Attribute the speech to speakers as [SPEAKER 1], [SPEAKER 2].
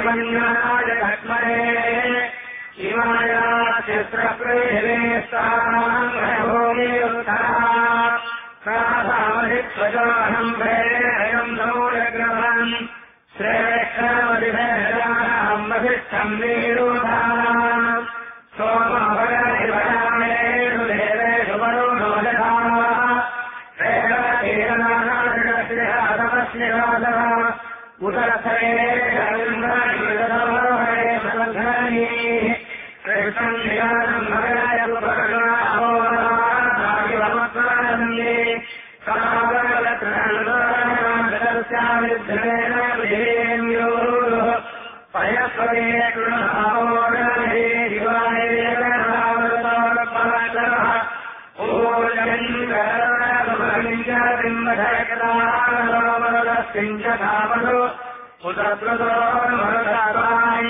[SPEAKER 1] मन्याय धर्मणे शिवाया चित्रप्रेमे साङ्गभूमि उत्तरामहित्वजाहम् भैरयम् नमोग्रहम् श्रेष्ठमधिभैराम् वसिष्ठम् वीरोधा सोमभगनिर्भयामेषु देवेषु वरुणो यथा प्रेमतीरनाशकश्रिहासमश्निवासः उदरथरेन्द्राणि कृष्णम् ध्यानम् भगनाय उपकरणाहोरामत्वानन्दे कामलत्रन्दस्यामिद्धेन विधेम्यो पयस्वरे कृणाहोराहे शिवाय देवनामृतोरपलकरः ओजमिन्द्रबिम्बधकदामरदस्सिञ्च धामसु उदप्रदो